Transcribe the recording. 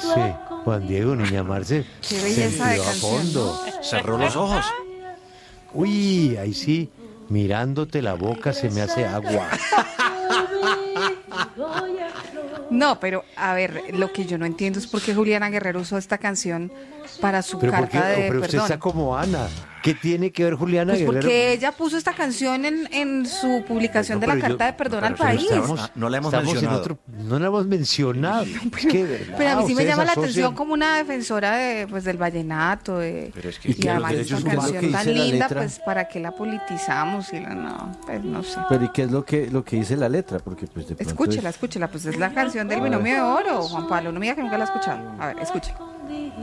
Sí, Juan Diego, niña Marce. Qué belleza de sentido a canción, fondo. Cerró los ojos. Uy, ahí sí, mirándote la boca se me hace agua. No, pero a ver, lo que yo no entiendo es por qué Juliana Guerrero usó esta canción para su Pero, ¿por qué? carta de Pero usted perdón. está como Ana. ¿Qué tiene que ver Juliana Pues Guerrero? porque ella puso esta canción en su publicación No, de la pero yo- carta de perdón al pero país. no la hemos Estamos en mencionado. no la hemos mencionado. Es que, ¿verdad? Pero a mí sí me Ustedes llama la asocian- atención como una defensora de, pues, del vallenato. Pero es que- Y además los esta derechos humanos canción que tan dice la linda, letra. pues ¿para qué la politizamos? Y no, pues no sé. Pero ¿y qué es lo que dice la letra? Porque pues de pronto Escúchela, escúchela, pues es la canción del binomio de oro, Juan Pablo. No me diga que nunca la ha escuchado. A ver, escúchela.